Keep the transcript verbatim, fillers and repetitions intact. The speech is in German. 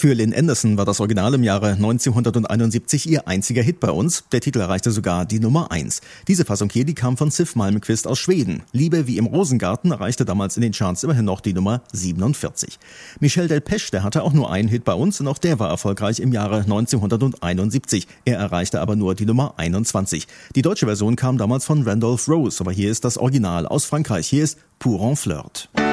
Für Lynn Anderson war das Original im Jahre neunzehnhunderteinundsiebzig ihr einziger Hit bei uns. Der Titel erreichte sogar die Nummer eins. Diese Fassung hier, die kam von Siw Malmkvist aus Schweden. Liebe wie im Rosengarten erreichte damals in den Charts immerhin noch die Nummer siebenundvierzig. Michel Delpech, der hatte auch nur einen Hit bei uns und auch der war erfolgreich im Jahre neunzehnhunderteinundsiebzig. Er erreichte aber nur die Nummer einundzwanzig. Die deutsche Version kam damals von Randolph Rose, aber hier ist das Original aus Frankreich. Hier ist Pour un flirt.